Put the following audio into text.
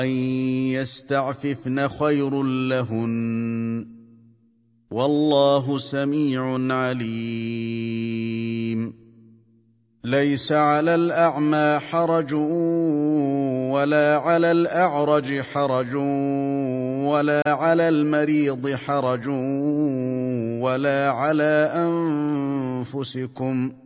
أن يستعففن خير لهن والله سميع عليم. ليس على الأعمى حرج ولا على الأعرج حرج ولا على المريض حرج ولا على أنفسكم